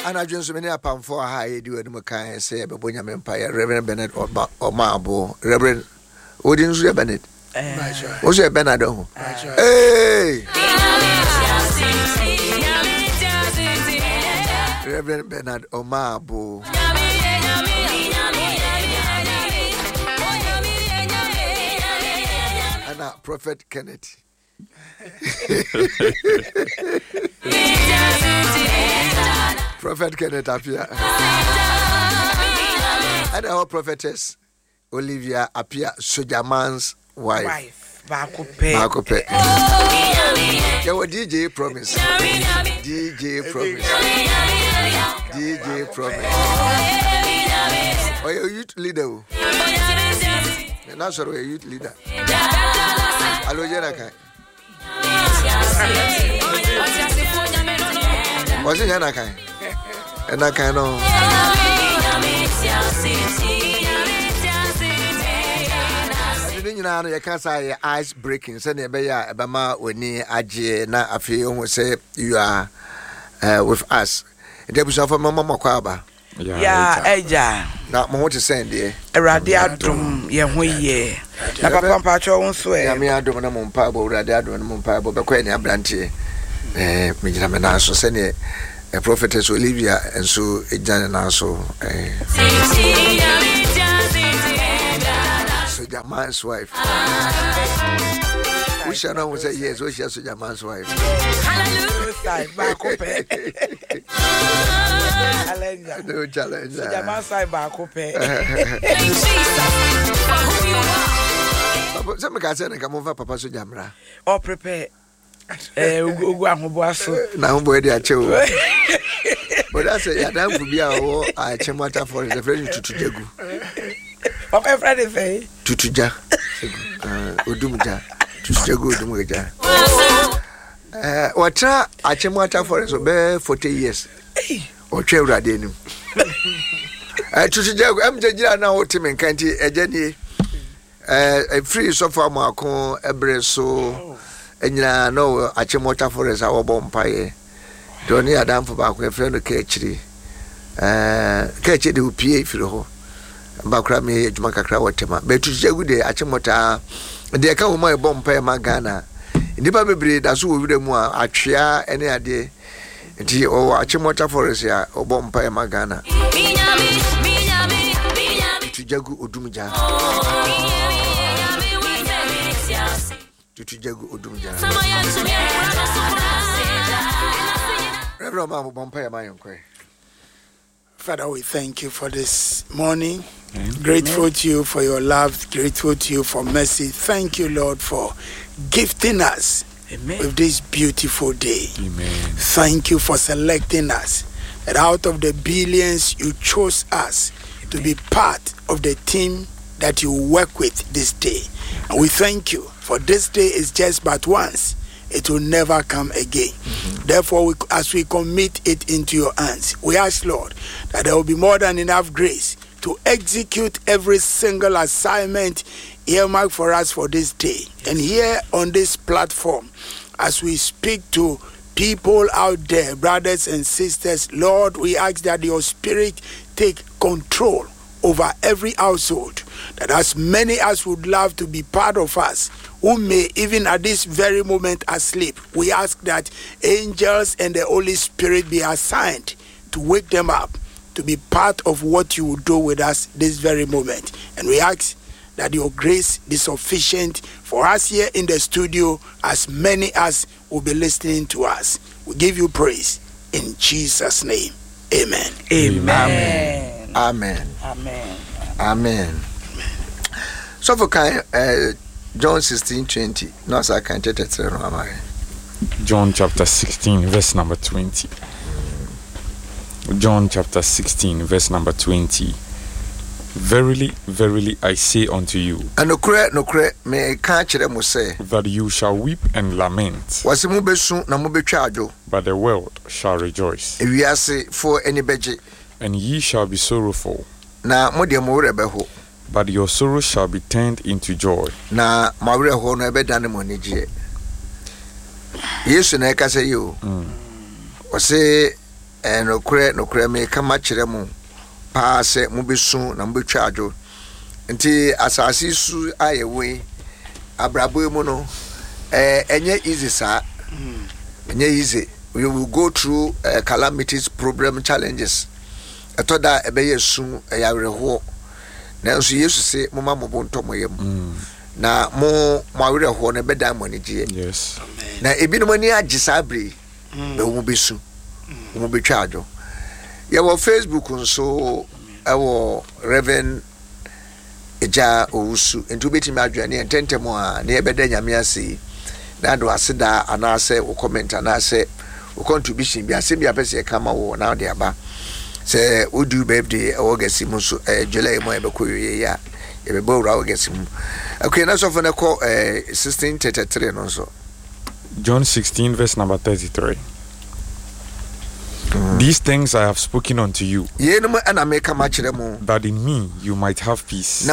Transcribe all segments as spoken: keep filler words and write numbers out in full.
Ana Jones many upon for a high do it Makai say about William Empire, Reverend Bennett or Marble, Reverend Odin's Bennett. What's your Bernardo? Hey! Reverend Bernard Omabo. Anna Prophet Kenneth. Prophet Kenneth appear. And our prophetess Olivia appear Sojaman's wife. Wife. Bakupe. Bakupe. There was D J Promise. D J Promise. D J Promise. Oh, you're a youth leader. You're not sure you're a youth leader. Hello, Janaka. Was it Janaka? And I can know. You know, you can't say ice breaking. Send a bear, Bama, when you aje na afi you say you are uh, with us. There was of a Mama Makwaba. Yeah, Eja. Now, what to send ye? A radiatum, ye, na papa pacho on swear. I mean, I don't know Mompabo, Radiadum, Mompabo, but quite a brandy. Eh, Mijamana, so send a prophetess Olivia, and so a Jan also. Your man's wife. We shall not say yes, we shall say your man's wife. No challenge. Your man's wife, Bacope. Some guys say, come over, Papa Sujamra. Or prepare. Eh, Uguamuaso. Now, where they are children. But that's a Yadam would be our Chemata for the friend to Tujagu. Papa Friday say Tutuja, Udumuja, Tujago Udumuja. Uh, what a Chemata for us over forty years. Or Chevra Denu. Tutuja, I'm Jaja now, Tim and Canty, a Jenny, a free sofa Marco, a breso, and ya know a Chemota for us, our bompire. Don't you Adam for back with a friend of Ketchy? Uh, Ketchy do P A for the whole. Bakra me jumakakra watema betu jegude achemota de ka wo mai bompa e magana ndipa bebre da so wo wire mu a atwea ene ade nti o achemota forest ya obompa e magana tujagu odumja tujagu odumja Reverend Mama bompa e mayonkwe. Father, we thank you for this morning. Amen. Grateful to you for your love. Grateful to you for mercy. Thank you, Lord, for gifting us Amen. With this beautiful day. Amen. Thank you for selecting us. That out of the billions, you chose us Amen. To be part of the team that you work with this day. And we thank you for this day is just but once. It will never come again. Mm-hmm. Therefore, we, as we commit it into your hands, we ask, Lord, that there will be more than enough grace to execute every single assignment earmarked for us for this day. Yes. And here on this platform, as we speak to people out there, brothers and sisters, Lord, we ask that your Spirit take control over every household, that as many as would love to be part of us, who may even at this very moment asleep, we ask that angels and the Holy Spirit be assigned to wake them up, to be part of what you will do with us this very moment. And we ask that your grace be sufficient for us here in the studio, as many as will be listening to us. We give you praise in Jesus' name. Amen. Amen. Amen. Amen. Amen. So for kind uh, John sixteen twenty. No, I can't get it. John chapter sixteen, verse number twenty. John chapter sixteen, verse number twenty. Verily, verily, I say unto you, and no cre no cre me can't say that you shall weep and lament, was a mubesu na mubechado, but the world shall rejoice. If we are say for any beji, and ye shall be sorrowful, na modia morebeho, but your sorrow shall be turned into joy. Na mareho no ebedane monije. Yesu na eka say you. Was say and okre no kre me kama kyerɛ mo pa sɛ mo besu na mo betwa adwo nti asase su ayewe abrabo mu no eh enye easy sa enye easy we will go through uh, calamities, problem, challenges etoda ebeye su yareho na nso yesu se mo ma mo bonto mo yam na mo mo awereho na beda mo ni gye yes na ebinom ani agisa abre be mo besu mo betwa adwo ye wo Facebook nso ewo Reverend Eja Owusu enti obetimi adwane ententem a na ebeda nyame ase na do aseda anase wo comment anase wo contribution bi ase bi apese kama wo na de aba se odu birthday August mu so eh July mo ebekoye ya ebebo ura August mu okay na so for na call eh sixteen thirty-three no so John sixteen verse number thirty-three. Mm. These things I have spoken unto you, that in me you might have peace.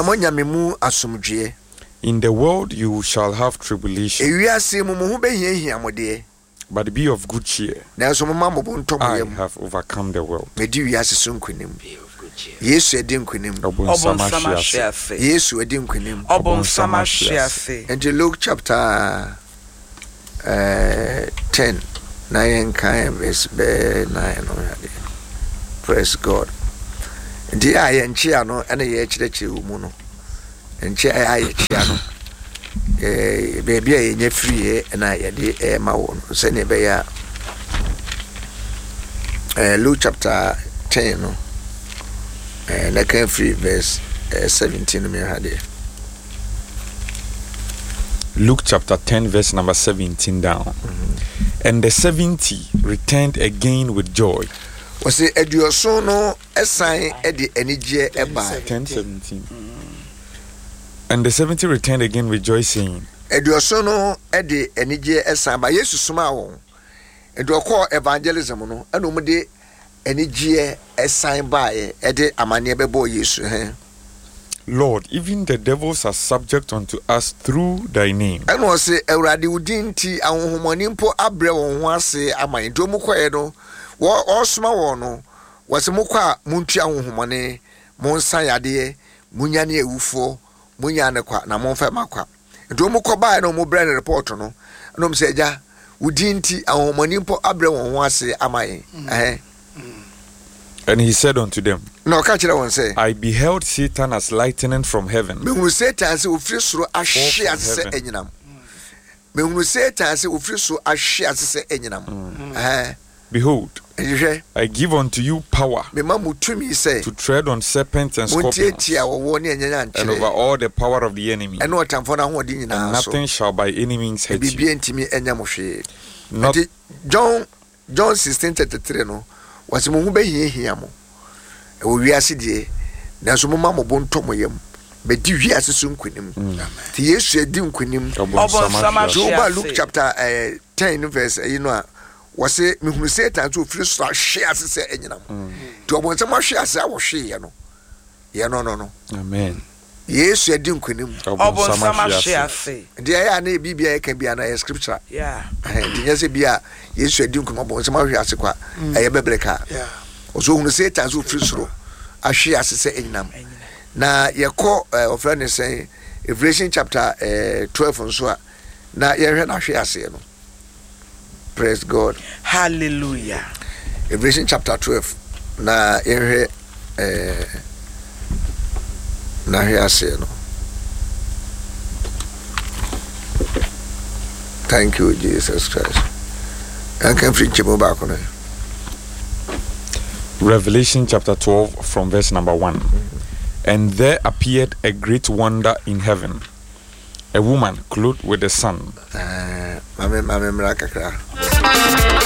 In the world you shall have tribulation, but be of good cheer. I have overcome the world. Yesu edin kunim obon sama hweafe Yesu edin kunim obon sama hweafe. And Luke chapter uh, ten nine kind verse nine. Praise God. Ndi aye nchia no ene ye kyerɛkyerɛ wo mu no nchia aye kyia no eh baby aye nya free e na ye de e ma wo no se ne be ya eh Luke chapter ten no eh na kan free verse uh, seventeen me hade. Luke chapter ten verse number seventeen down. Mm-hmm. And the seventy returned again with joy. Was it Edioso no esan edi enije eba ten seventeen. And the seventy returned again with joy, saying, Edioso no edi enije esan ba Yesu suma won. Edo ko evangelism no eno mu de enije esan ba e ede amane bebo Yesu he. Lord, even the devils are subject unto us through thy name. And was say Euradi udinti ahonhomonimpo abre won ho ase aman do mu koye no wo osuma won no was mukwa muntu ahonhomone monsan yade munyane ewufo munyane kwa na monfa makwa do mu ko ba no mu brand report no no mse eja udinti ahonhomonimpo abre won ho ase aman eh. And he said unto them, no, catch it one say, I beheld Satan as lightning from heaven. Me who Satan say ufri soro ahye ase enyinam. Me who Satan say ufri soro ahye ase enyinam. Eh. Behold, I give unto you power me ma mutumi say to tread on serpents and scorpions and over all the power of the enemy. And nothing shall by any means hurt you. Not John John sixteen thirty-three no. Was mo be hia mo e wo wiase de na so mo ma mo bonto mo yam be di wiase so nkunim ti Yesu edi nkunim obon Luke chapter uh, ten verse you know was say me hunu Satan to free so hwe ase se enyinam ti obon se mo hwe ase a wo hwe ye no ye no no no amen Yesu edi nkunim obon sama hwe ase de ya na bibia e kan bia na scripture yeah di nya se bia Yesu edi nkunim obon se mo hwe ase kwa e bebreka yeah oso hunu Satan so free soro ahwe ase se enyinam na yeko of friend say Revelation chapter uh, twelve nso a na ye hwe na hwe ase no. Praise God. Hallelujah. Revelation chapter twelve na ye hwe eh na hwe ase no. Thank you Jesus Christ. I can preach you back on it. Revelation chapter twelve from verse number one. Mm-hmm. And there appeared a great wonder in heaven, a woman clothed with the sun. Uh,